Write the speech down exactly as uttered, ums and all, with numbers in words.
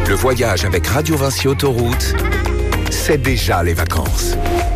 Le voyage avec Radio Vinci Autoroute, c'est déjà les vacances.